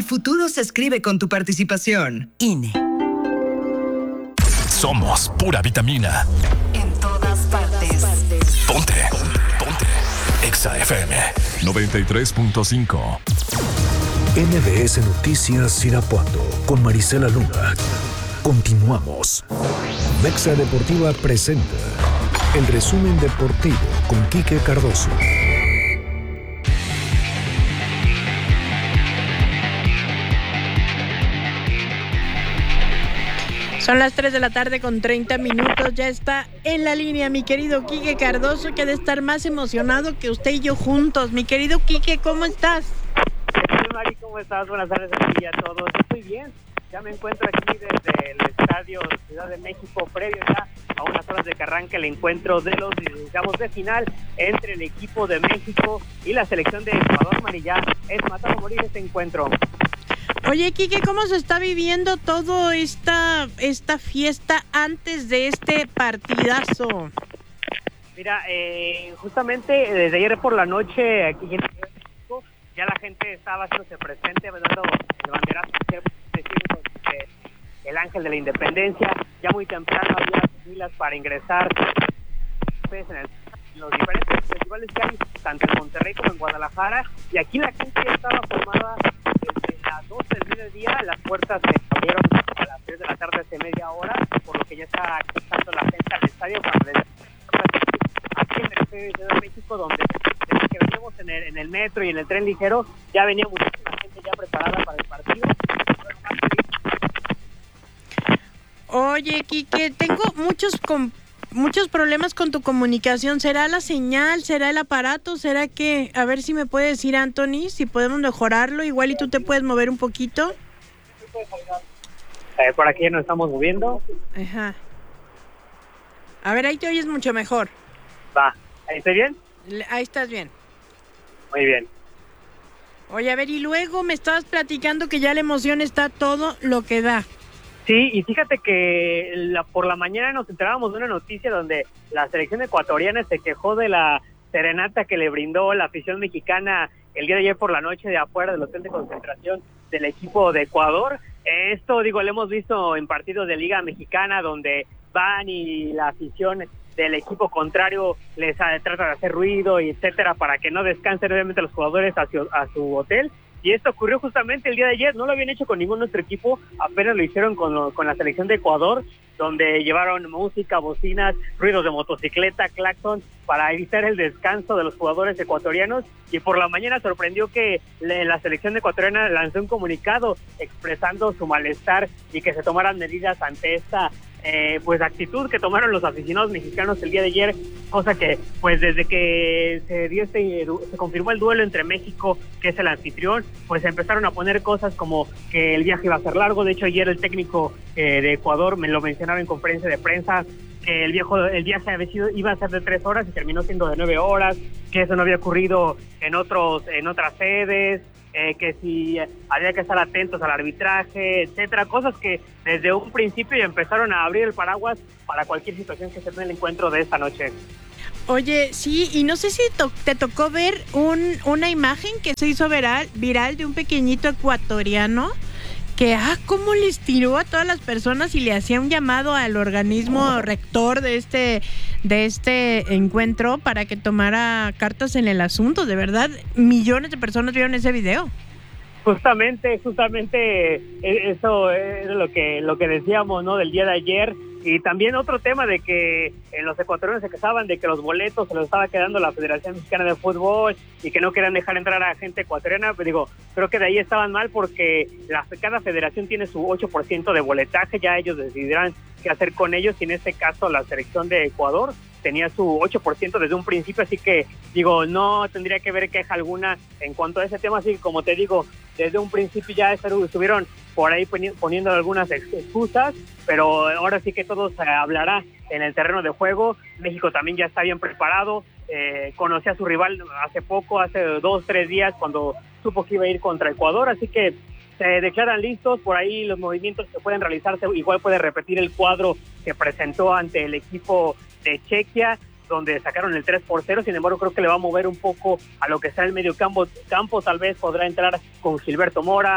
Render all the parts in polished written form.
futuro se escribe con tu participación. INE. Somos pura vitamina. En todas partes. Ponte. Exa FM 93.5. MBS Noticias Irapuato con Marisela Luna. Continuamos. Mexa Deportiva presenta el resumen deportivo con Quique Cardoso. Son las 3 de la tarde con 30 minutos. Ya está en la línea mi querido Quique Cardoso, que debe estar más emocionado que usted y yo juntos. Mi querido Quique, ¿cómo estás? Hola Mari, ¿cómo estás? Buenas tardes a todos. Estoy bien. Ya me encuentro aquí desde el Estadio Ciudad de México, previo ya a unas horas de que arranque el encuentro de los, digamos, de final entre el equipo de México y la selección de Ecuador. Mari, ya es matar o morir este encuentro. Oye, Quique, ¿cómo se está viviendo todo esta fiesta antes de este partidazo? Mira, justamente desde ayer por la noche aquí en México ya la gente estaba haciéndose presente, dando el banderazo el Ángel de la Independencia. Ya muy temprano había filas para ingresar en los diferentes festivales que hay, tanto en Monterrey como en Guadalajara, y aquí la gente ya estaba formada desde las 12 del mediodía. Las puertas se abrieron a las 3 de la tarde hace media hora, por lo que ya está accesando la gente al estadio para aquí en el Estadio de México, donde desde que veníamos en el metro y en el tren ligero, ya venía muchísima gente ya preparada para el partido. Oye, Quique, tengo muchos problemas con tu comunicación. ¿Será la señal? ¿Será el aparato? ¿Será que? A ver si me puede decir Anthony, si podemos mejorarlo. Igual y tú te puedes mover un poquito. Por aquí ya nos estamos moviendo. Ajá. A ver, ahí te oyes mucho mejor. Va, ¿ahí estoy bien? Ahí estás bien. Muy bien. Oye, a ver, y luego me estabas platicando que ya la emoción está todo lo que da. Sí, y fíjate que por la mañana nos enterábamos de una noticia donde la selección ecuatoriana se quejó de la serenata que le brindó la afición mexicana el día de ayer por la noche de afuera del hotel de concentración del equipo de Ecuador. Esto, lo hemos visto en partidos de Liga Mexicana donde van y la afición del equipo contrario les trata de hacer ruido y etcétera para que no descansen obviamente los jugadores a su hotel. Y esto ocurrió justamente el día de ayer. No lo habían hecho con ningún otro equipo, apenas lo hicieron con la selección de Ecuador, donde llevaron música, bocinas, ruidos de motocicleta, claxon, para evitar el descanso de los jugadores ecuatorianos. Y por la mañana sorprendió que la selección ecuatoriana lanzó un comunicado expresando su malestar y que se tomaran medidas ante esta actitud que tomaron los aficionados mexicanos el día de ayer, cosa que pues desde que se confirmó el duelo entre México, que es el anfitrión, pues empezaron a poner cosas como que el viaje iba a ser largo. De hecho ayer el técnico de Ecuador me lo mencionaba en conferencia de prensa, que el viaje iba a ser de 3 horas y terminó siendo de 9 horas, que eso no había ocurrido en otras sedes, que si había que estar atentos al arbitraje, etcétera, cosas que desde un principio ya empezaron a abrir el paraguas para cualquier situación que se dé en el encuentro de esta noche. Oye, sí, y no sé si te tocó ver una imagen que se hizo viral de un pequeñito ecuatoriano que, cómo les tiró a todas las personas y le hacía un llamado al organismo rector de este encuentro para que tomara cartas en el asunto. De verdad, millones de personas vieron ese video. Justamente eso es lo que decíamos, ¿no? Del día de ayer. Y también otro tema de que los ecuatorianos se quejaban de que los boletos se los estaba quedando la Federación Mexicana de Fútbol y que no querían dejar entrar a gente ecuatoriana. Pero creo que de ahí estaban mal porque cada federación tiene su 8% de boletaje, ya ellos decidirán qué hacer con ellos, y en este caso la selección de Ecuador tenía su 8% desde un principio, así que no tendría que haber queja alguna en cuanto a ese tema. Así que, como te digo, desde un principio ya estuvieron por ahí poniendo algunas excusas, pero ahora sí que todo se hablará en el terreno de juego. México también ya está bien preparado, conoció a su rival hace 2-3 días cuando supo que iba a ir contra Ecuador, así que se declaran listos. Por ahí los movimientos que pueden realizarse, igual puede repetir el cuadro que presentó ante el equipo de Chequia, donde sacaron el 3-0, sin embargo creo que le va a mover un poco a lo que sea el medio campo, tal vez podrá entrar con Gilberto Mora,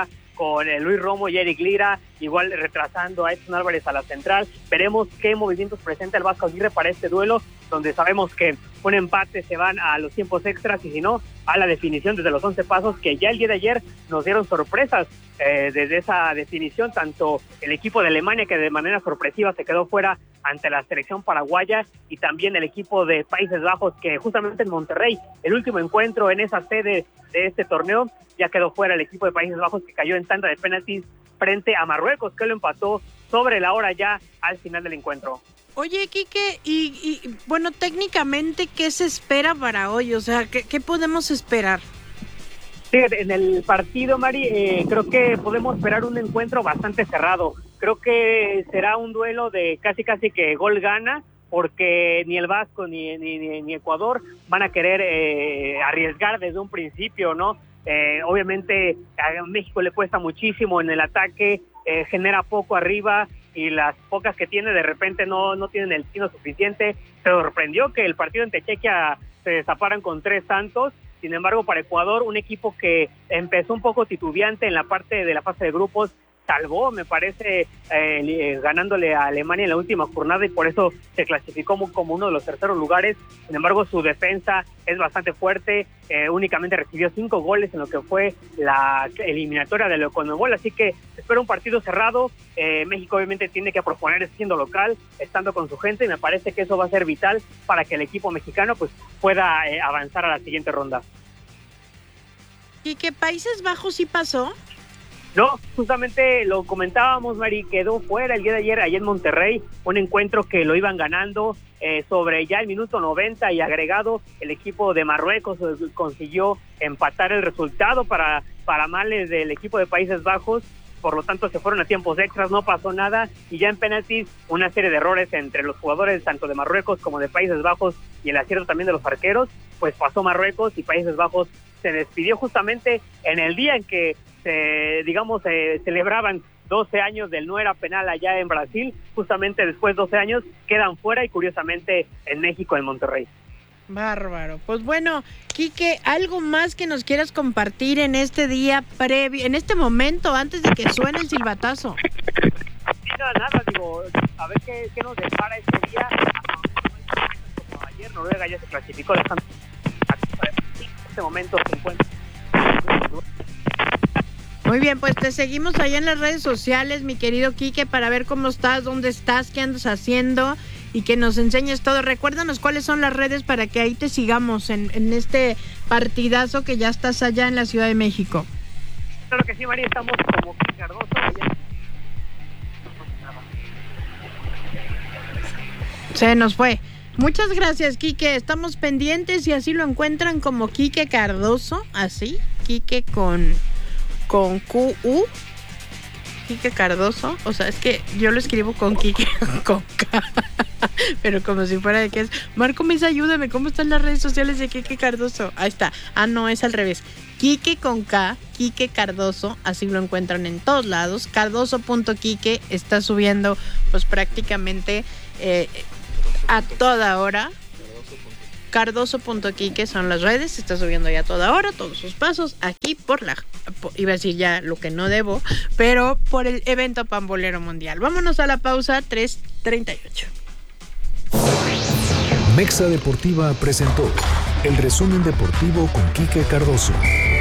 con Luis Romo y Eric Lira, igual retrasando a Edson Álvarez a la central. Veremos qué movimientos presenta el Vasco Aguirre para este duelo, donde sabemos que un empate se van a los tiempos extras y si no, a la definición desde los 11 pasos, que ya el día de ayer nos dieron sorpresas desde esa definición, tanto el equipo de Alemania, que de manera sorpresiva se quedó fuera ante la selección paraguaya, y también el equipo de Países Bajos, que justamente en Monterrey, el último encuentro en esa sede de este torneo, ya quedó fuera el equipo de Países Bajos, que cayó en tanda de penaltis frente a Marruecos, que lo empató sobre la hora ya al final del encuentro. Oye, Quique, y bueno, técnicamente, ¿qué se espera para hoy? O sea, ¿qué podemos esperar? Fíjate, en el partido, Mari, creo que podemos esperar un encuentro bastante cerrado. Creo que será un duelo de casi que gol gana, porque ni el Vasco ni Ecuador van a querer arriesgar desde un principio, ¿no? Obviamente a México le cuesta muchísimo en el ataque, genera poco arriba, y las pocas que tiene de repente no tienen el tino suficiente. Se sorprendió que el partido ante Chequia se destaparan con 3 tantos. Sin embargo, para Ecuador, un equipo que empezó un poco titubeante en la parte de la fase de grupos, salvó, me parece, ganándole a Alemania en la última jornada, y por eso se clasificó como uno de los terceros lugares. Sin embargo, su defensa es bastante fuerte, únicamente recibió 5 goles en lo que fue la eliminatoria de la Conmebol, así que espero un partido cerrado. México obviamente tiene que proponer siendo local, estando con su gente, y me parece que eso va a ser vital para que el equipo mexicano pues pueda avanzar a la siguiente ronda. ¿Y qué Países Bajos sí pasó? No, justamente lo comentábamos, Mari, quedó fuera el día de ayer allá en Monterrey, un encuentro que lo iban ganando sobre ya el minuto 90 y agregado, el equipo de Marruecos consiguió empatar el resultado para males del equipo de Países Bajos. Por lo tanto se fueron a tiempos extras, no pasó nada, y ya en penaltis una serie de errores entre los jugadores tanto de Marruecos como de Países Bajos, y el acierto también de los arqueros, pues pasó Marruecos, y Países Bajos se despidió justamente en el día en que celebraban 12 años del no era penal allá en Brasil. Justamente después de 12 años quedan fuera, y curiosamente en México, en Monterrey. Bárbaro. Pues bueno, Quique, ¿algo más que nos quieras compartir en este día previo, en este momento, antes de que suene el silbatazo? Nada, digo, a ver qué nos depara este día. Como ayer Noruega ya se clasificó, en este momento se encuentra. Muy bien, pues te seguimos allá en las redes sociales, mi querido Quique, para ver cómo estás, dónde estás, qué andas haciendo, y que nos enseñes todo. Recuérdanos cuáles son las redes para que ahí te sigamos en este partidazo que ya estás allá en la Ciudad de México. Claro que sí, María, estamos como Cardoso allá. Se nos fue. Muchas gracias, Quique. Estamos pendientes, y así lo encuentran como Quique Cardoso, así, Quique con QU, Quique Cardoso. O sea, es que yo lo escribo con Quique con K, pero como si fuera de que es. Marco Mesa, ayúdame, ¿cómo están las redes sociales de Quique Cardoso? Ahí está. Ah, no, es al revés. Quique con K, Quique Cardoso, así lo encuentran en todos lados. Cardoso.Quique está subiendo pues prácticamente a toda hora. Cardoso.Quique son las redes, está subiendo ya a toda hora todos sus pasos aquí iba a decir ya lo que no debo, pero por el evento pambolero mundial. Vámonos a la pausa, 3:38. Mexa Deportiva presentó el resumen deportivo con Quique Cardoso.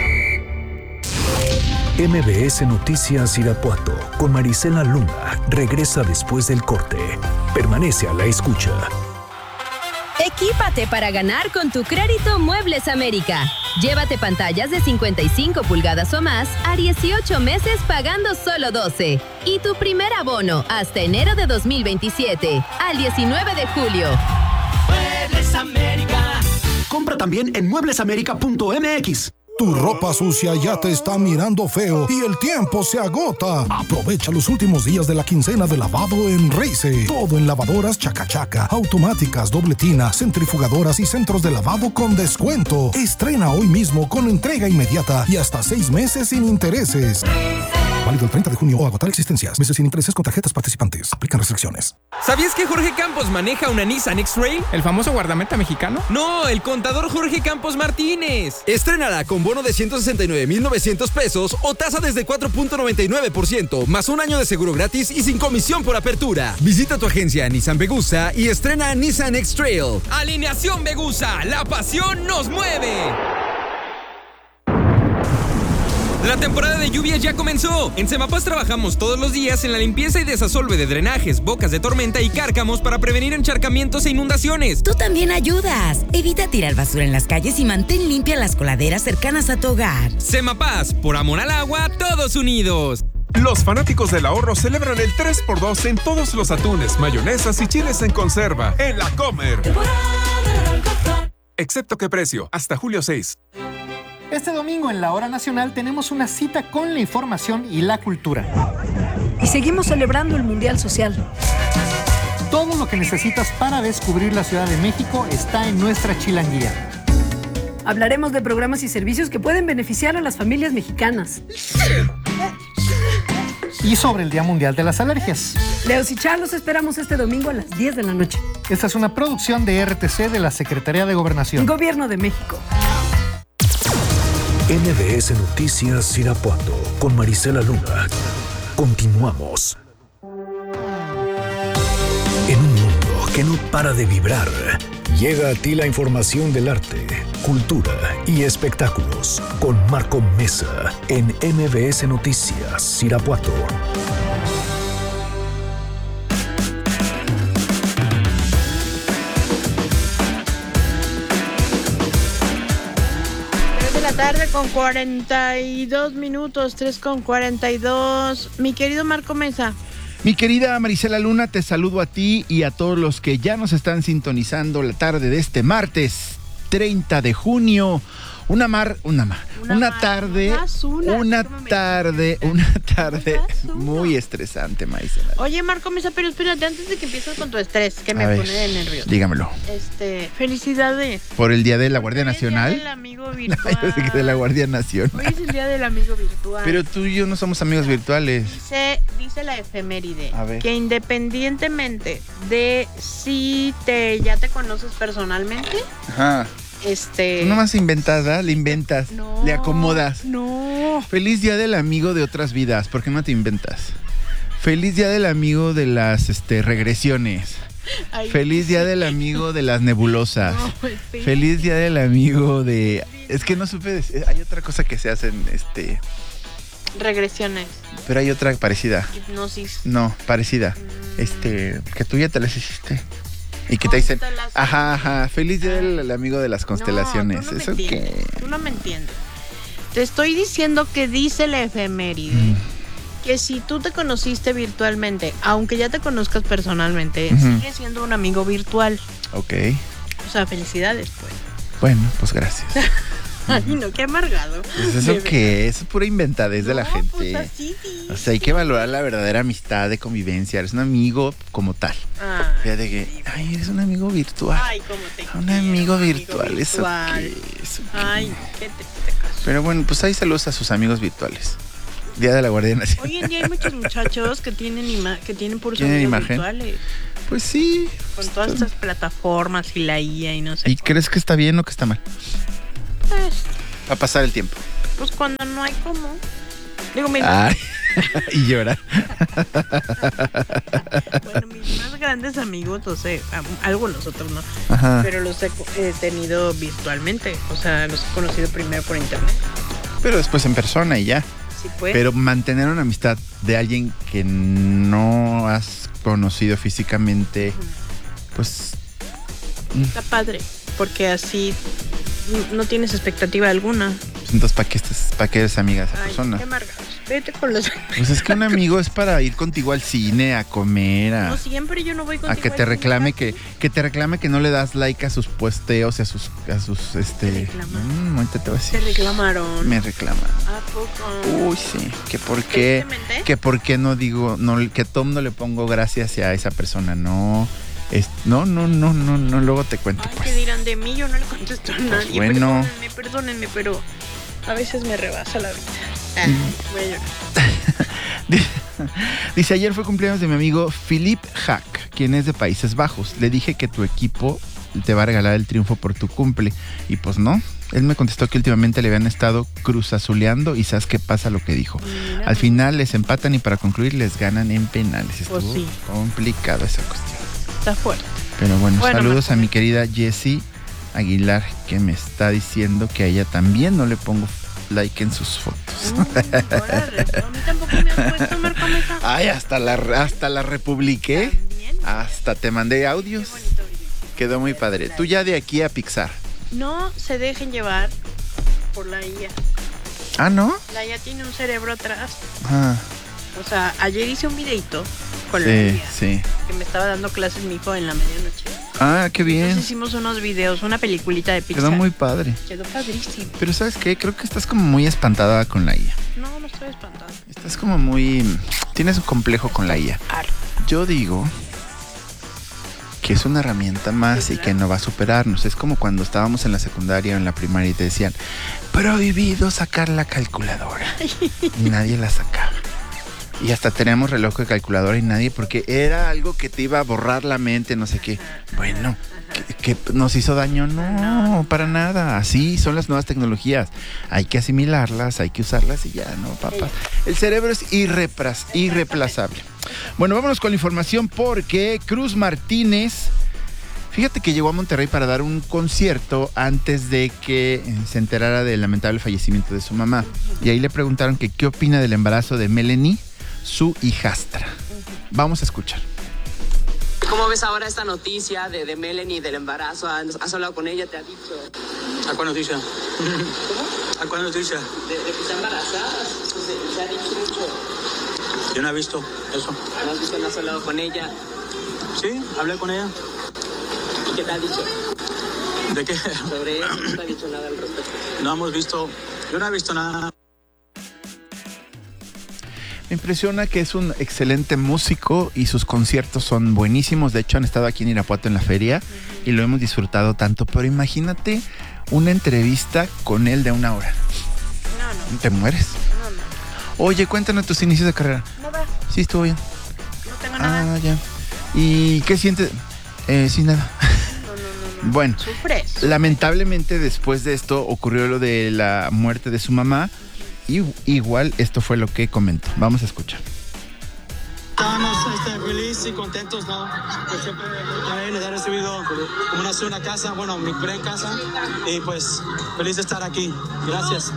MBS Noticias Irapuato con Marisela Luna regresa después del corte. Permanece a la escucha. Equípate para ganar con tu crédito Muebles América. Llévate pantallas de 55 pulgadas o más a 18 meses pagando solo 12. Y tu primer abono hasta enero de 2027, al 19 de julio. Muebles América. Compra también en mueblesamerica.mx. Tu ropa sucia ya te está mirando feo y el tiempo se agota. Aprovecha los últimos días de la quincena de lavado en Reise. Todo en lavadoras Chaca-Chaca, automáticas, doble tina, centrifugadoras y centros de lavado con descuento. Estrena hoy mismo con entrega inmediata y hasta 6 meses sin intereses. Válido el 30 de junio o agotar existencias. Meses sin intereses con tarjetas participantes. Aplican restricciones. ¿Sabías que Jorge Campos maneja una Nissan X-Trail? ¿El famoso guardameta mexicano? No, el contador Jorge Campos Martínez. Estrénala con bono de 169,900 pesos o tasa desde 4.99%, más un año de seguro gratis y sin comisión por apertura. Visita tu agencia Nissan Vegusa y estrena Nissan X-Trail. Alineación Vegusa, la pasión nos mueve. La temporada de lluvias ya comenzó. En Semapas trabajamos todos los días en la limpieza y desasolve de drenajes, bocas de tormenta y cárcamos para prevenir encharcamientos e inundaciones. Tú también ayudas. Evita tirar basura en las calles y mantén limpias las coladeras cercanas a tu hogar. Semapas, por amor al agua, todos unidos. Los fanáticos del ahorro celebran el 3x2 en todos los atunes, mayonesas y chiles en conserva en La Comer. Excepto qué precio, hasta julio 6. Este domingo en la Hora Nacional tenemos una cita con la información y la cultura. Y seguimos celebrando el Mundial Social. Todo lo que necesitas para descubrir la Ciudad de México está en nuestra chilanguía. Hablaremos de programas y servicios que pueden beneficiar a las familias mexicanas. Y sobre el Día Mundial de las Alergias. Leos y Char, los esperamos este domingo a las 10 de la noche. Esta es una producción de RTC de la Secretaría de Gobernación. Gobierno de México. MBS Noticias Irapuato con Marisela Luna. Continuamos. En un mundo que no para de vibrar, llega a ti la información del arte, cultura y espectáculos con Marco Mesa en MBS Noticias Irapuato. Tarde con 42 minutos, 3:42. Mi querido Marco Mesa. Mi querida Marisela Luna, te saludo a ti y a todos los que ya nos están sintonizando la tarde de este martes 30 de junio. Una tarde muy estresante, Marisela. Oye, Marco Mesa, pero espérate, antes de que empieces con tu estrés, que me pone nervioso. Dígamelo. Felicidades. ¿Por el Día de la Guardia Nacional? El Día del Amigo Virtual. De la Guardia Nacional. Hoy es el Día del Amigo Virtual. Pero tú y yo no somos amigos virtuales. Dice la efeméride que independientemente de si ya te conoces personalmente, ajá. Tú nomás inventas, ¿verdad? Le inventas, le acomodas. No. Feliz Día del Amigo de otras vidas. ¿Por qué no te inventas? Feliz Día del Amigo de las regresiones. Ay, feliz Día del Amigo de las nebulosas. No, feliz Día del Amigo de... Es que no supe decir. Hay otra cosa que se hacen, regresiones. Pero hay otra parecida. Hipnosis. No, parecida. Que tú ya te las hiciste. Y que te dicen, ajá, feliz día del amigo de las constelaciones. Tú no ¿Eso qué? Tú no me entiendes. Te estoy diciendo que dice la efeméride que si tú te conociste virtualmente, aunque ya te conozcas personalmente, sigue siendo un amigo virtual. Ok. O sea, felicidades, pues. Bueno, pues gracias. Ay, no, qué amargado. Pues eso que es pura inventadez de la gente. Pues así, o sea, hay que valorar la verdadera amistad de convivencia. Eres un amigo como tal. Fíjate que, eres un amigo virtual. Ay, cómo te quiero, un amigo virtual. ¿Eso qué? Ay, qué te caso. Pero bueno, pues ahí saludos a sus amigos virtuales. Día de la Guardia Nacional. Hoy en día hay muchos muchachos que tienen puros amigos virtuales. Pues sí. Con todas estas plataformas y la IA y no sé. ¿Y crees que está bien o que está mal? Va a pasar el tiempo. Pues cuando no hay cómo. Digo, y llora. Bueno, mis más grandes amigos, algunos otros no. Ajá. Pero los he tenido virtualmente. O sea, los he conocido primero por internet. Pero después en persona y ya. Sí, pues. Pero mantener una amistad de alguien que no has conocido físicamente, pues... Está padre, porque así no tienes expectativa alguna. Entonces, ¿para qué eres amiga de esa persona? Qué amargados. Vete con los amigos. Pues es que un amigo es para ir contigo al cine, a comer, No, siempre yo no voy contigo. A que te reclame que te reclame que no le das like a sus posteos y a sus ¿Te reclaman? Ahorita te voy a decir. ¿Te reclamaron? Me reclaman. ¿A poco? Uy, sí. Que por qué no digo, que todo mundo le pongo gracias a esa persona, no. No, luego te cuento. Ay, ¿qué dirán de mí? Yo no le contesto a nadie. Bueno. Perdónenme, pero a veces me rebasa la vida. Voy a llorar. Dice, ayer fue cumpleaños de mi amigo Philip Hack, quien es de Países Bajos. Le dije que tu equipo te va a regalar el triunfo por tu cumple. Y pues no. Él me contestó que últimamente le habían estado cruzazuleando y ¿sabes qué pasa? Lo que dijo. Mira, al final les empatan y para concluir les ganan en penales. Estuvo pues sí. complicado esa cuestión. Está fuerte. Pero bueno, saludos a mi querida Jessie Aguilar, que me está diciendo que a ella también no le pongo like en sus fotos. A mí tampoco me has puesto, Marco Mesa. Ay, hasta la republiqué. ¿También? Hasta te mandé audios. Qué bonito video. Quedó muy padre. Tú ya de aquí a Pixar. No se dejen llevar por la IA. Ah, ¿no? La IA tiene un cerebro atrás. Ah. O sea, ayer hice un videito con la IA. Sí. Que me estaba dando clases mi hijo en la medianoche. Ah, qué bien. Entonces hicimos unos videos, una peliculita de Pixar. Quedó muy padre. Quedó padrísimo. Pero ¿sabes qué? Creo que estás como muy espantada con la IA. No, no estoy espantada. Estás como muy... Tienes un complejo con la IA. Yo digo que es una herramienta más y que no va a superarnos. Es como cuando estábamos en la secundaria o en la primaria y te decían, prohibido sacar la calculadora. Y nadie la sacaba. Y hasta teníamos reloj de calculadora y nadie, porque era algo que te iba a borrar la mente, no sé qué. Bueno, ¿que nos hizo daño? No, para nada. Así son las nuevas tecnologías. Hay que asimilarlas, hay que usarlas y ya, ¿no, papá? El cerebro es irreemplazable. Bueno, vámonos con la información porque Cruz Martínez, fíjate que llegó a Monterrey para dar un concierto antes de que se enterara del lamentable fallecimiento de su mamá. Y ahí le preguntaron que qué opina del embarazo de Melanie, su hijastra. Vamos a escuchar. ¿Cómo ves ahora esta noticia de Melanie, del embarazo? ¿Has hablado con ella? ¿Te ha dicho? ¿A cuál noticia? ¿Cómo? ¿A cuál noticia? De que está embarazada. ¿Se ha dicho mucho? Yo no he visto eso. ¿No has visto? ¿No has hablado con ella? Sí, hablé con ella. ¿Y qué te ha dicho? ¿De qué? Sobre eso no te ha dicho nada al respecto. No hemos visto, yo no he visto nada. Me impresiona que es un excelente músico y sus conciertos son buenísimos. De hecho, han estado aquí en Irapuato en la feria y lo hemos disfrutado tanto. Pero imagínate una entrevista con él de 1 hora. No. ¿Te mueres? No. Oye, cuéntanos tus inicios de carrera. Nada. Sí, estuvo bien. No tengo nada. Ah, ya. ¿Y qué sientes? Sí, nada. No. Bueno, ¿Sufres? lamentablemente después de esto ocurrió lo de la muerte de su mamá. Y igual esto fue lo que comentó. Vamos a escuchar. Estábamos felices y contentos, ¿no? Pues siempre les he recibido como una casa, bueno, mi gran casa, y pues feliz de estar aquí. Gracias.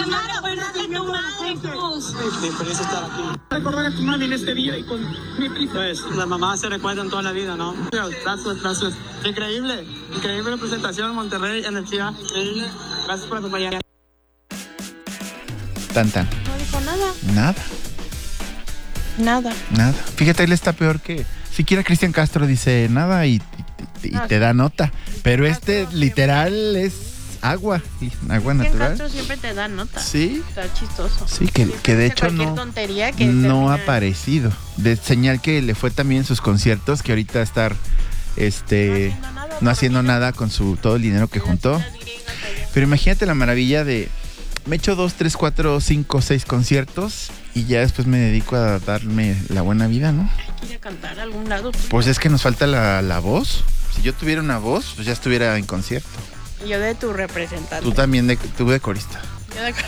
Sí, feliz de estar aquí. Recordar a tu madre en este día y con mi prisa. Pues la mamá se recuerda en toda la vida, ¿no? Gracias. Increíble presentación en Monterrey, energía, increíble. Gracias por acompañarme. Tan. No dijo nada. Nada. Fíjate, él está peor que... Siquiera Cristian Castro dice nada y te da nota. Pero literal es agua natural. Castro siempre te da nota. Sí. Está chistoso. Sí, que de hecho no ha aparecido. De señal que le fue también sus conciertos, que ahorita estar no haciendo nada con todo el dinero que juntó. Pero imagínate la maravilla de... Me echo 2, 3, 4, 5, 6 conciertos y ya después me dedico a darme la buena vida, ¿no? Hay que ir a cantar a algún lado. Pues es que nos falta la voz. Si yo tuviera una voz, pues ya estuviera en concierto. Yo de tu representante. Tú también, tú de corista. Yo de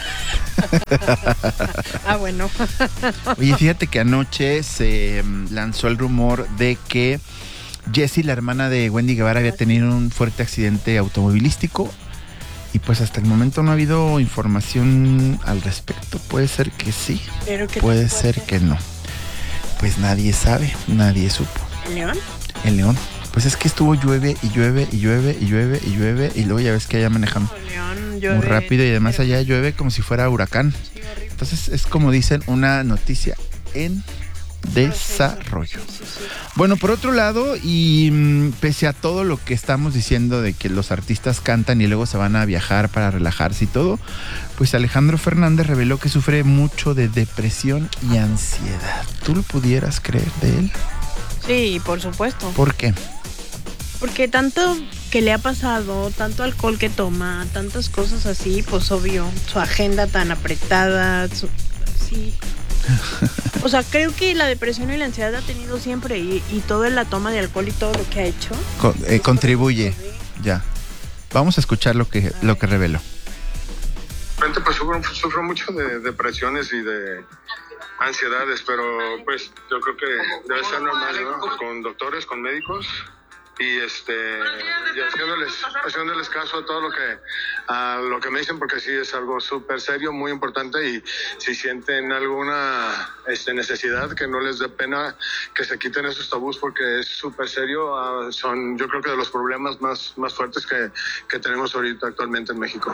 bueno. Oye, fíjate que anoche se lanzó el rumor de que Jessie, la hermana de Wendy Guevara, había tenido un fuerte accidente automovilístico. Y pues hasta el momento no ha habido información al respecto. Puede ser que sí, puede ser que no. Pues nadie sabe, nadie supo. ¿El León? El León. Pues es que estuvo llueve y luego ya ves que allá manejan muy rápido y además allá llueve como si fuera huracán. Sí, entonces es como dicen, una noticia en desarrollo. Bueno, por otro lado, y pese a todo lo que estamos diciendo de que los artistas cantan y luego se van a viajar para relajarse y todo, pues Alejandro Fernández reveló que sufre mucho de depresión y ansiedad. ¿Tú lo pudieras creer de él? Sí, por supuesto. ¿Por qué? Porque tanto que le ha pasado, tanto alcohol que toma, tantas cosas así, pues obvio, su agenda tan apretada, sí. O sea, creo que la depresión y la ansiedad ha tenido siempre y toda la toma de alcohol y todo lo que ha hecho. Contribuye, ya. Vamos a escuchar lo que reveló. Pues sufro mucho de depresiones y de ansiedades, pero pues yo creo que debe ser normal, ¿no? Con doctores, con médicos y haciéndoles caso a todo lo que me dicen, porque sí es algo súper serio, muy importante, y si sienten alguna necesidad, que no les dé pena, que se quiten esos tabús, porque es súper serio. Son, yo creo que de los problemas más fuertes que tenemos ahorita actualmente en México.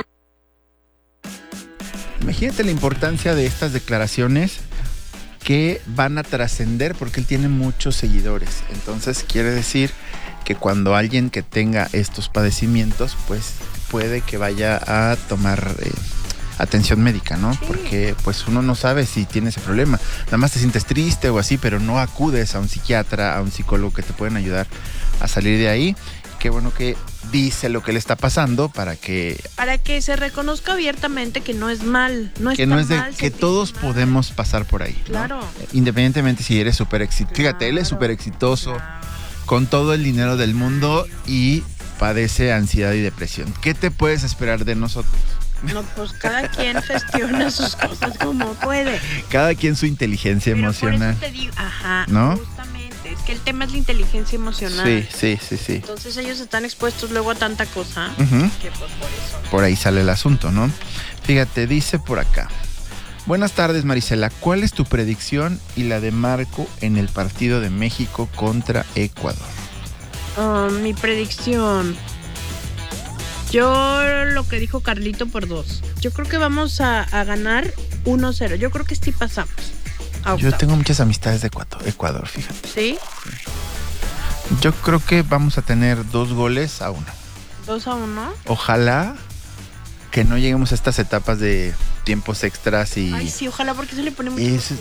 Imagínate la importancia de estas declaraciones que van a trascender, porque él tiene muchos seguidores. Entonces quiere decir que cuando alguien que tenga estos padecimientos, pues puede que vaya a tomar atención médica, ¿no? Sí. Porque pues uno no sabe si tiene ese problema. Nada más te sientes triste o así, pero no acudes a un psiquiatra, a un psicólogo que te pueden ayudar a salir de ahí. Qué bueno que dice lo que le está pasando para que se reconozca abiertamente que no es mal, que todos podemos pasar por ahí, claro, ¿no? Independientemente si eres súper exitoso. Fíjate, él es súper exitoso, con todo el dinero del mundo, y padece ansiedad y depresión. ¿Qué te puedes esperar de nosotros? No, pues cada quien gestiona sus cosas como puede. Cada quien su inteligencia emocional. Por eso te digo, ajá, ¿no? Justamente, es que el tema es la inteligencia emocional. Sí. Entonces ellos están expuestos luego a tanta cosa, que pues por eso. Por ahí sale el asunto, ¿no? Fíjate, dice por acá. Buenas tardes, Marisela. ¿Cuál es tu predicción y la de Marco en el partido de México contra Ecuador? Mi predicción. Yo lo que dijo Carlito por 2. Yo creo que vamos a ganar 1-0. Yo creo que sí pasamos. Yo tengo muchas amistades de Ecuador, fíjate. ¿Sí? Yo creo que vamos a tener 2-1. 2-1. Ojalá que no lleguemos a estas etapas de tiempos extras y... Ay, sí, ojalá, porque se le pone mucho...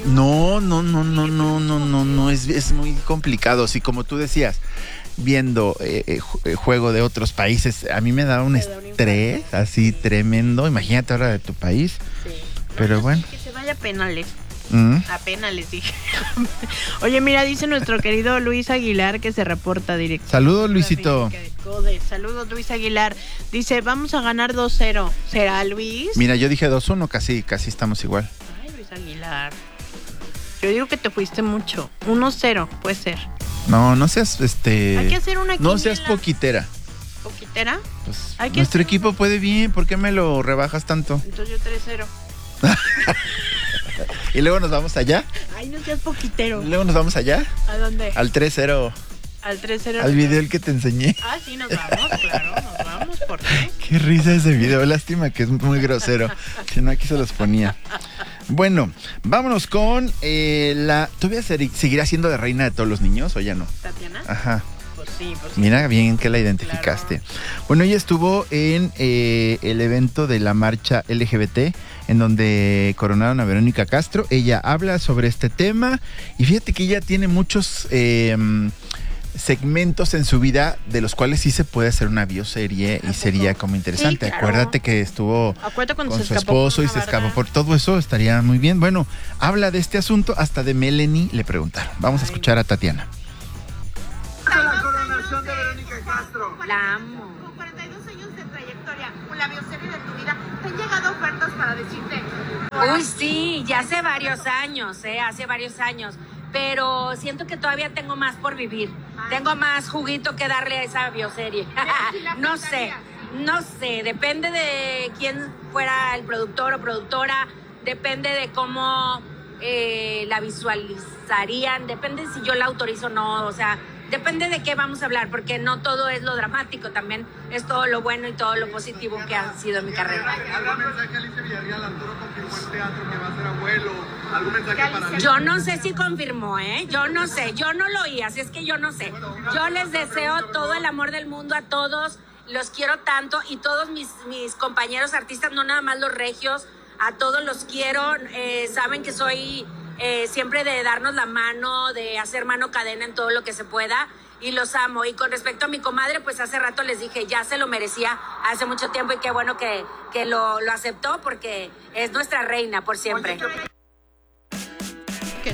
No, es muy complicado. Sí, como tú decías, viendo juego de otros países, a mí me da un estrés así tremendo. Imagínate ahora de tu país. Sí. Pero bueno. Que se vaya a penales. Apenas les dije. Oye, mira, dice nuestro querido Luis Aguilar, que se reporta directo. Saludos, Luisito. Saludos, Luis Aguilar. Dice, vamos a ganar 2-0. ¿Será, Luis? Mira, yo dije 2-1, casi estamos igual. Ay, Luis Aguilar. Yo digo que te fuiste mucho. 1-0, puede ser. No seas, Hay que hacer una quiniela. No seas poquitera. ¿Poquitera? Pues nuestro equipo puede bien, ¿por qué me lo rebajas tanto? Entonces yo 3-0. ¿Y luego nos vamos allá? Ay, no seas poquitero. ¿Y luego nos vamos allá? ¿A dónde? Al 3-0. Al 3-0. Al video el que te enseñé. Ah, sí, nos vamos, claro, nos vamos. ¿Por qué? Qué risa ese video, lástima que es muy grosero. Si no, aquí se los ponía. Bueno, vámonos con ¿Tú vas a seguir siendo de reina de todos los niños o ya no? ¿Tatiana? Ajá. Pues sí. Mira bien que la identificaste. Claro. Bueno, ella estuvo en el evento de la marcha LGBT, en donde coronaron a Verónica Castro. Ella habla sobre este tema y fíjate que ella tiene muchos segmentos en su vida de los cuales sí se puede hacer una bioserie y sería como interesante. Sí, claro. Acuérdate que estuvo con su esposo y se escapó por todo eso, estaría muy bien. Bueno, habla de este asunto, hasta de Melanie le preguntaron. Vamos a escuchar a Tatiana. La coronación de Verónica Castro. La amo. Con 42 años de trayectoria, con la bioserie de tu vida, ¿te han llegado ofertas para decirte? Uy, sí, ya hace varios años, pero siento que todavía tengo más por vivir. Tengo más juguito que darle a esa bioserie. No sé, depende de quién fuera el productor o productora, depende de cómo la visualizarían, depende si yo la autorizo o no, o sea, depende de qué vamos a hablar, porque no todo es lo dramático, también es todo lo bueno y todo lo positivo que ha sido mi carrera. ¿Algún mensaje a Alicia Villarreal? Arturo confirmó el teatro que va a ser abuelo. ¿Algún mensaje para Yo no sé si confirmó, yo no sé, yo no lo oí, así es que yo no sé. Yo les deseo todo el amor del mundo a todos, los quiero tanto, y todos mis compañeros artistas, no nada más los regios, a todos los quiero, saben que soy siempre de darnos la mano, de hacer mano cadena en todo lo que se pueda, y los amo. Y con respecto a mi comadre, pues hace rato les dije, ya se lo merecía hace mucho tiempo, y qué bueno que lo aceptó, porque es nuestra reina por siempre.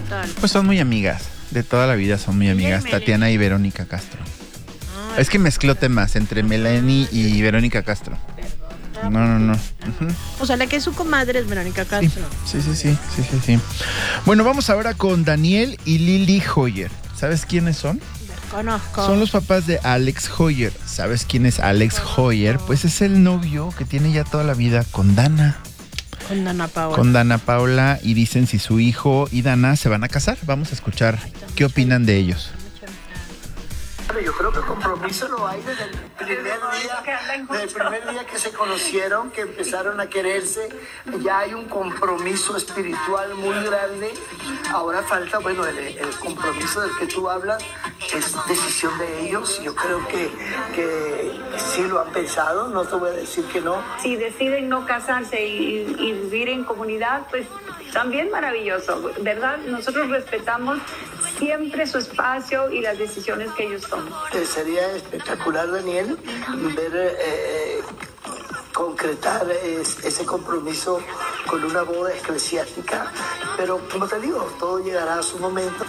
tal? Pues son muy amigas. De toda la vida son muy amigas. Tatiana y Verónica Castro. Es que mezcló temas entre Melanie y Verónica Castro. No. O sea, la que es su comadre es Verónica Castro. Sí. Bueno, vamos ahora con Daniel y Lily Hoyer. ¿Sabes quiénes son? Conozco. Son los papás de Alex Hoyer. ¿Sabes quién es Alex Hoyer? Pues es el novio que tiene ya toda la vida con Dana. Con Dana Paola, y dicen si su hijo y Dana se van a casar. Vamos a escuchar qué opinan de ellos. Yo creo que el compromiso lo hay desde el primer día que se conocieron, que empezaron a quererse. Ya hay un compromiso espiritual muy grande. Ahora falta, bueno, el compromiso del que tú hablas es decisión de ellos. Yo creo que sí lo han pensado, no te voy a decir que no. Si deciden no casarse y vivir en comunidad, pues también maravilloso, ¿verdad? Nosotros respetamos siempre su espacio y las decisiones que ellos toman. Sería espectacular, Daniel, ver concretar ese compromiso con una boda eclesiástica, pero como te digo, todo llegará a su momento.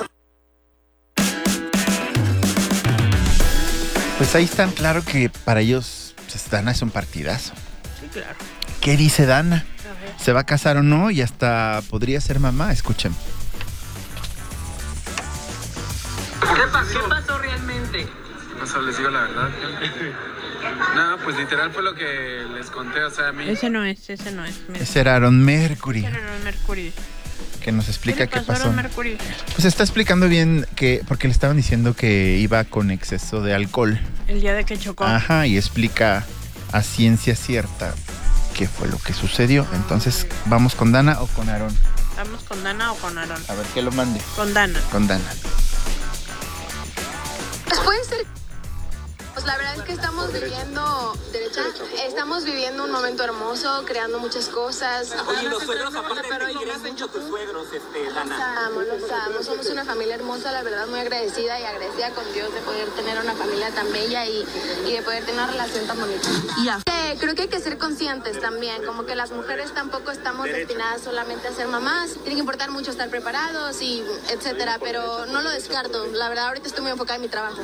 Pues ahí están, claro que para ellos pues, Dana es un partidazo. Sí, claro. ¿Qué dice Dana? ¿Se va a casar o no? Y hasta podría ser mamá, escuchen. ¿Qué pasó realmente? O sea, les digo la verdad. No, pues literal fue lo que les conté, o sea, a mí... Ese no es. Ese era Aaron Mercury. Que nos explica qué pasó. Aaron Mercury? Pues está explicando bien que, porque le estaban diciendo que iba con exceso de alcohol. El día de que chocó. Ajá, y explica a ciencia cierta qué fue lo que sucedió. Entonces, ¿vamos con Dana o con Aaron? ¿Vamos con Dana o con Aaron? A ver, que lo mande. Con Dana. Con Dana. Pues puede ser. Pues la verdad es que estamos viviendo un momento hermoso, creando muchas cosas. Oye, los suegros, aparte de ti, ¿qué has hecho tus suegros, Dana? Los amo. Somos una familia hermosa, la verdad, muy agradecida y agradecida con Dios de poder tener una familia tan bella y de poder tener una relación tan bonita. Creo que hay que ser conscientes también, como que las mujeres tampoco estamos destinadas solamente a ser mamás. Tiene que importar mucho estar preparados y etcétera, pero no lo descarto. La verdad, ahorita estoy muy enfocada en mi trabajo.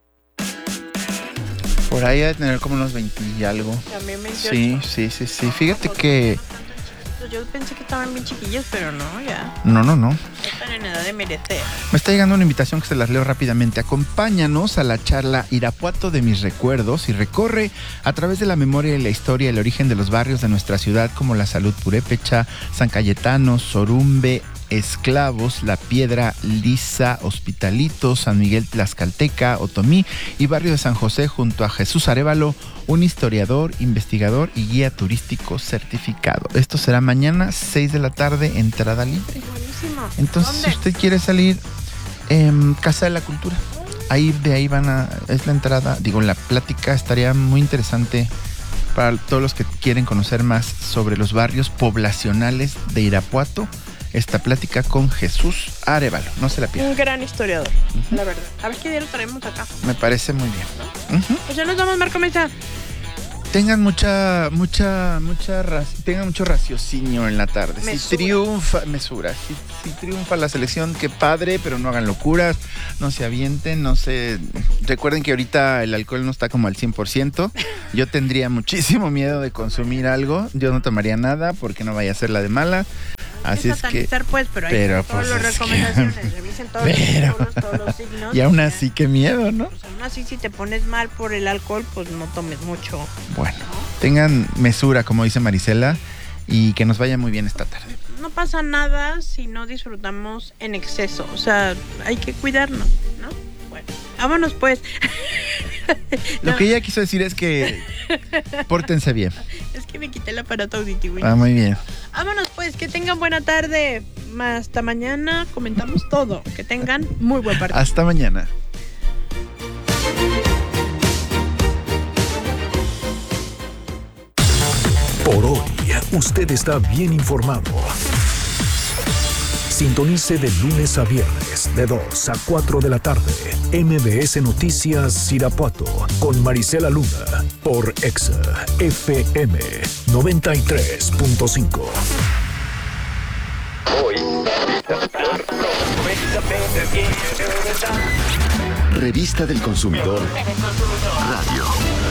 Por ahí de tener como unos 20 y algo. También 28. Sí. Fíjate que... Yo pensé que estaban bien chiquillos, pero no, ya. No. Están en edad de merecer. Me está llegando una invitación que se las leo rápidamente. Acompáñanos a la charla Irapuato de mis recuerdos y recorre a través de la memoria y la historia el origen de los barrios de nuestra ciudad como La Salud Purépecha, San Cayetano, Sorumbe, Esclavos, La Piedra, Lisa, Hospitalito, San Miguel Tlaxcalteca, Otomí y barrio de San José junto a Jesús Arévalo, un historiador, investigador y guía turístico certificado. Esto será mañana, 6 de la tarde, entrada libre. Buenísimo. Entonces, ¿dónde? si usted quiere salir, Casa de la Cultura. De ahí es la entrada. La plática estaría muy interesante para todos los que quieren conocer más sobre los barrios poblacionales de Irapuato. Esta plática con Jesús Arévalo. No se la pierdan. Un gran historiador, la verdad. A ver qué día lo traemos acá. Me parece muy bien. Pues ya nos vamos, Marco Mesa. Tengan tengan mucho raciocinio en la tarde. Mesura. Si triunfa la selección, qué padre, pero no hagan locuras, no se avienten, recuerden que ahorita el alcohol no está como al 100%. Yo tendría muchísimo miedo de consumir algo. Yo no tomaría nada porque no vaya a ser la de mala. Así es que, pues, pero todas las recomendaciones, revisen todos los signos. Y aún así, qué miedo, ¿no? Pues aún así, si te pones mal por el alcohol, pues no tomes mucho. Bueno, tengan mesura, como dice Marisela, y que nos vaya muy bien esta tarde. No pasa nada si no disfrutamos en exceso, o sea, hay que cuidarnos, ¿no? Bueno, vámonos pues. Lo que ella quiso decir es que pórtense bien. Es que me quité el aparato auditivo. Muy bien. Vámonos pues, que tengan buena tarde. Hasta mañana comentamos todo. Que tengan muy buen partido. Hasta mañana. Por hoy, usted está bien informado. Sintonice de lunes a viernes, de 2 a 4 de la tarde. MBS Noticias Irapuato, con Marisela Luna, por Exa FM 93.5. Hoy, Revista del Consumidor Radio.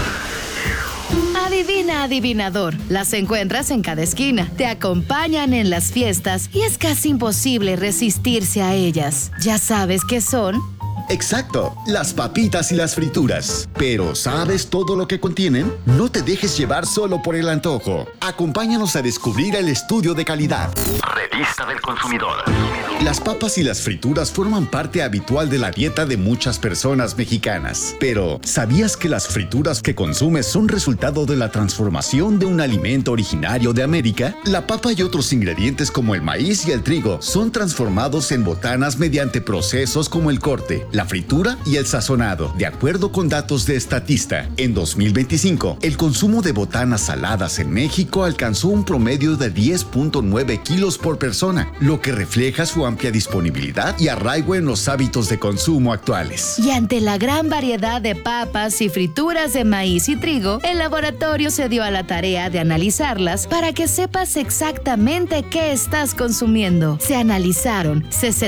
Adivina, adivinador. Las encuentras en cada esquina. Te acompañan en las fiestas y es casi imposible resistirse a ellas. ¿Ya sabes qué son? Exacto, las papitas y las frituras. Pero ¿sabes todo lo que contienen? No te dejes llevar solo por el antojo. Acompáñanos a descubrir el estudio de calidad. Revista del Consumidor. Las papas y las frituras forman parte habitual de la dieta de muchas personas mexicanas. Pero, ¿sabías que las frituras que consumes son resultado de la transformación de un alimento originario de América? La papa y otros ingredientes como el maíz y el trigo son transformados en botanas mediante procesos como el corte, la fritura y el sazonado. De acuerdo con datos de Statista, en 2025, el consumo de botanas saladas en México alcanzó un promedio de 10.9 kilos por persona, lo que refleja su amplia disponibilidad y arraigo en los hábitos de consumo actuales. Y ante la gran variedad de papas y frituras de maíz y trigo, el laboratorio se dio a la tarea de analizarlas para que sepas exactamente qué estás consumiendo. Se analizaron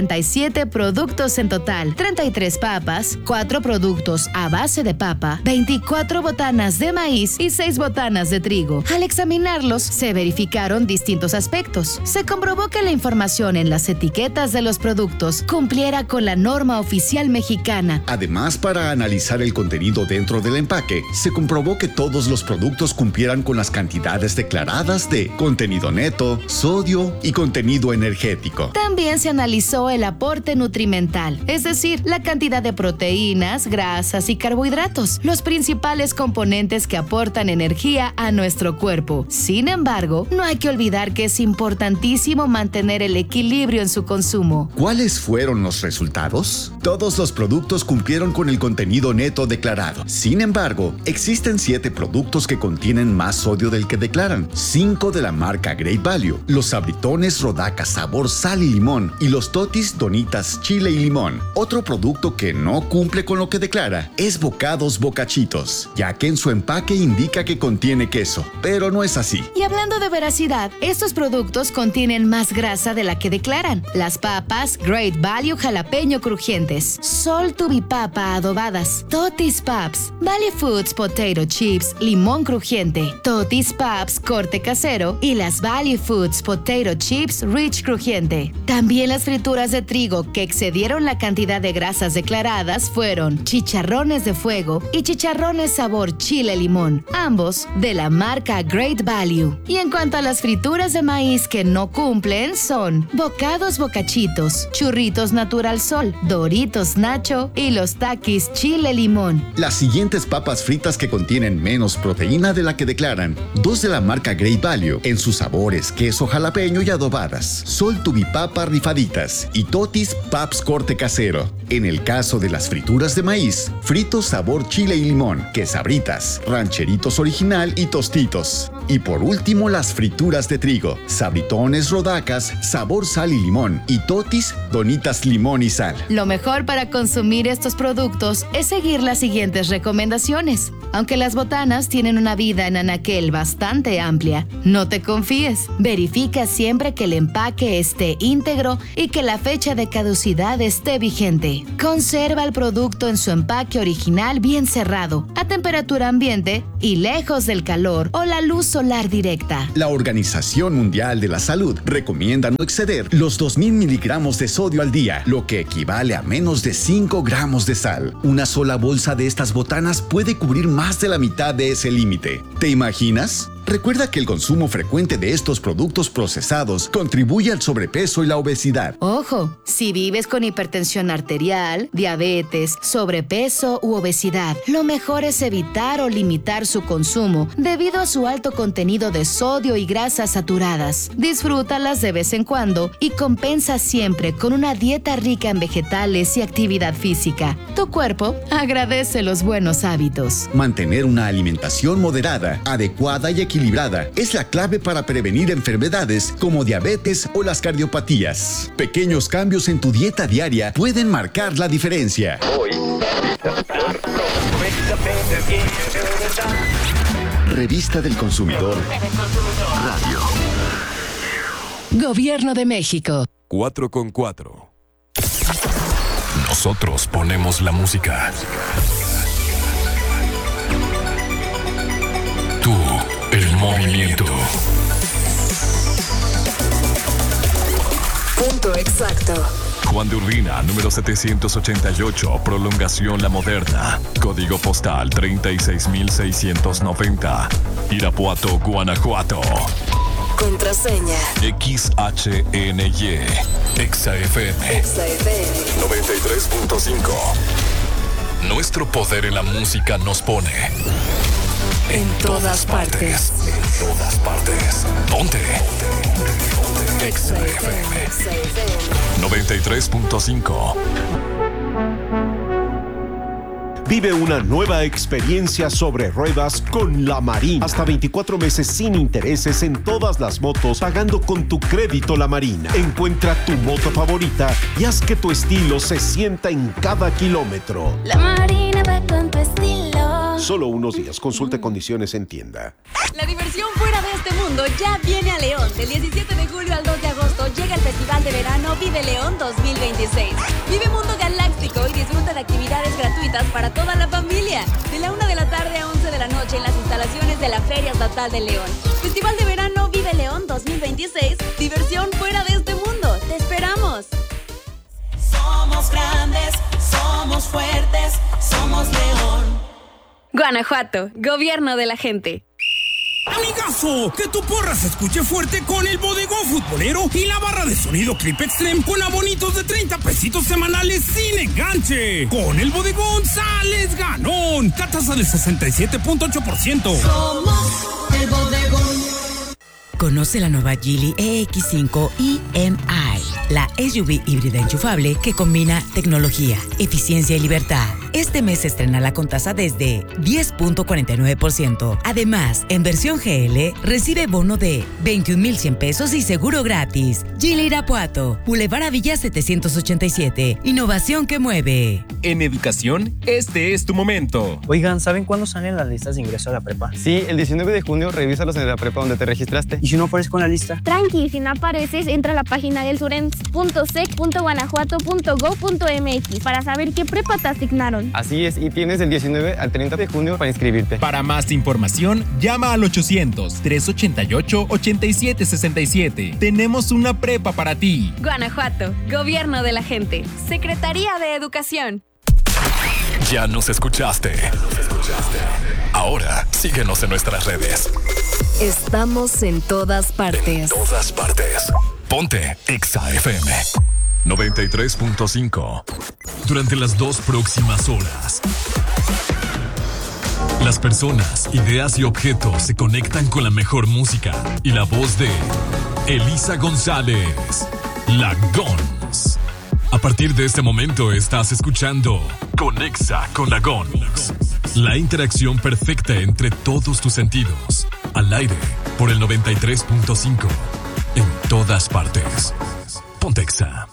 67 productos en total, 33 papas, 4 productos a base de papa, 24 botanas de maíz y 6 botanas de trigo. Al examinarlos, se verificaron distintos aspectos. Se comprobó que la información en las etiquetas de los productos cumpliera con la norma oficial mexicana. Además, para analizar el contenido dentro del empaque, se comprobó que todos los productos cumplieran con las cantidades declaradas de contenido neto, sodio y contenido energético. También se analizó el aporte nutrimental, es decir, la cantidad de proteínas, grasas y carbohidratos, los principales componentes que aportan energía a nuestro cuerpo. Sin embargo, no hay que olvidar que es importantísimo mantener el equilibrio en su consumo. ¿Cuáles fueron los resultados? Todos los productos cumplieron con el contenido neto declarado. Sin embargo, existen 7 productos que contienen más sodio del que declaran. 5 de la marca Great Value, los sabritones Rodaca sabor sal y limón y los totis Donitas chile y limón. Otro producto que no cumple con lo que declara es Bocados Bocachitos, ya que en su empaque indica que contiene queso, pero no es así. Y hablando de veracidad, estos productos contienen más grasa de la que declaran. Las papas Great Value jalapeño crujientes, Sol Tubipapa adobadas, Totis Paps, Valley Foods Potato Chips limón crujiente, Totis Paps corte casero y las Valley Foods Potato Chips Rich crujiente. También las frituras de trigo que excedieron la cantidad de grasas declaradas fueron chicharrones de fuego y chicharrones sabor chile limón, ambos de la marca Great Value. Y en cuanto a las frituras de maíz que no cumplen son Bocados Bocachitos, Churritos Natural Sol, Doritos Nacho y los Takis Chile Limón. Las siguientes papas fritas que contienen menos proteína de la que declaran, 2 de la marca Great Value, en sus sabores queso jalapeño y adobadas, Sol Tubipapa rifaditas y Totis Paps corte casero. En el caso de las frituras de maíz, fritos sabor chile y limón, quesabritas, rancheritos original y tostitos. Y por último, las frituras de trigo, sabritones Rodacas, sabor sal y limón y totis Donitas limón y sal. Lo mejor para consumir estos productos es seguir las siguientes recomendaciones. Aunque las botanas tienen una vida en anaquel bastante amplia, no te confíes. Verifica siempre que el empaque esté íntegro y que la fecha de caducidad esté vigente. Conserva el producto en su empaque original bien cerrado, a temperatura ambiente y lejos del calor o la luz solar directa. La Organización Mundial de la Salud recomienda no exceder los 2000 miligramos de sodio al día, lo que equivale a menos de 5 gramos de sal. Una sola bolsa de estas botanas puede cubrir más de la mitad de ese límite. ¿Te imaginas? Recuerda que el consumo frecuente de estos productos procesados contribuye al sobrepeso y la obesidad. Ojo, si vives con hipertensión arterial, diabetes, sobrepeso u obesidad, lo mejor es evitar o limitar su consumo debido a su alto contenido de sodio y grasas saturadas. Disfrútalas de vez en cuando y compensa siempre con una dieta rica en vegetales y actividad física. Tu cuerpo agradece los buenos hábitos. Mantener una alimentación moderada, adecuada y equilibrada es la clave para prevenir enfermedades como diabetes o las cardiopatías. Pequeños cambios en tu dieta diaria pueden marcar la diferencia. Revista del Consumidor Radio. Gobierno de México. 4 con 4. Nosotros ponemos la música. Tú, el movimiento. Punto exacto. Juan de Urbina, número 788, Prolongación La Moderna. Código postal 36690. Irapuato, Guanajuato. Contraseña. XHNY. EXA-FM. 93.5. Nuestro poder en la música nos pone en todas partes. En todas partes. Ponte. EXA-FM 93.5. Vive una nueva experiencia sobre ruedas con La Marina. Hasta 24 meses sin intereses en todas las motos, pagando con tu crédito La Marina. Encuentra tu moto favorita y haz que tu estilo se sienta en cada kilómetro. La Marina va con tu estilo. Solo unos días. Consulte condiciones en tienda. La diversión fuera de este mundo ya viene a León. Del 17 de julio al 2 de agosto llega el Festival de Verano Vive León 2026. Vive Mundo Galáctico y disfruta de actividades gratuitas para toda la familia. De la 1 de la tarde a 11 de la noche en las instalaciones de la Feria Estatal de León. Festival de Verano Vive León 2026. Diversión fuera de este mundo. ¡Te esperamos! Somos grandes, somos fuertes, somos León. Guanajuato, gobierno de la gente. Amigazo, que tu porra se escuche fuerte con el bodegón futbolero y la barra de sonido Clip Extreme con abonitos de 30 pesitos semanales sin enganche. Con el bodegón sales ganón. Tasa del 67.8%. Somos el bodegón. Conoce la nueva Geely EX5 EMI, la SUV híbrida enchufable que combina tecnología, eficiencia y libertad. Este mes se estrenará con tasa desde 10.49%. Además, en versión GL, recibe bono de 21,100 pesos y seguro gratis. Geely Irapuato, Boulevard Villa 787. Innovación que mueve. En educación, este es tu momento. Oigan, ¿saben cuándo salen las listas de ingreso a la prepa? Sí, el 19 de junio revísalos en la prepa donde te registraste. ¿Y si no aparezco en la lista? Tranqui, si no apareces, entra a la página del surens.sec.guanajuato.go.mx para saber qué prepa te asignaron. Así es, y tienes del 19 al 30 de junio para inscribirte. Para más información, llama al 800-388-8767. Tenemos una prepa para ti. Guanajuato, gobierno de la gente. Secretaría de Educación. Ya nos escuchaste. Ahora síguenos en nuestras redes. Estamos en todas partes. En todas partes. Ponte EXA-FM 93.5. Durante las 2 próximas horas, las personas, ideas y objetos se conectan con la mejor música y la voz de Elisa González, la Gons. A partir de este momento estás escuchando Conexa con la Gons. La interacción perfecta entre todos tus sentidos. Al aire por el 93.5. En todas partes. Ponte EXA.